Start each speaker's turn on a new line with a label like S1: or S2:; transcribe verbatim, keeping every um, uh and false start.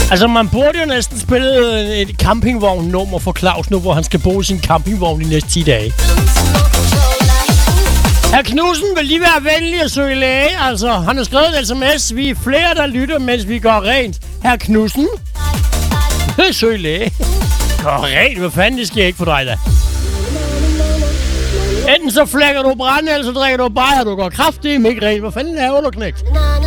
S1: Altså, man burde jo næsten spille et campingvogn-nummer for Claus nu, hvor han skal bo i sin campingvogn de næste ti dage. Herr Knudsen vil lige være venlig at søge læge. Altså, han har skrevet en sms. Vi er flere, der lytter, mens vi går rent. Herr Knudsen? Søg læge. Går rent? Hvad fanden, det sker ikke for dig, da. Enten så flækker du brænde, eller så drikker du bajer, du går kraftigt ikke rent. Hvad fanden er underknægt?